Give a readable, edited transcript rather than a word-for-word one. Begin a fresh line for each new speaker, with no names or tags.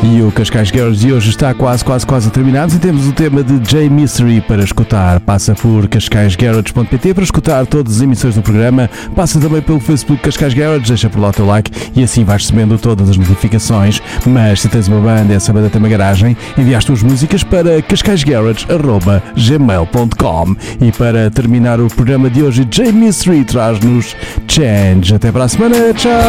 E o Cascais Garage de hoje está quase a terminar. E temos o tema de J Mystery para escutar. Passa por cascaisgarage.pt para escutar todas as emissões do programa. Passa também pelo Facebook Cascais Garage, deixa por lá o teu like e assim vais recebendo todas as notificações. Mas se tens uma banda e essa banda tem uma garagem, envia as tuas músicas para cascaisgarage@gmail.com. E para terminar o programa de hoje, J Mystery traz-nos Change. Até para a semana, tchau!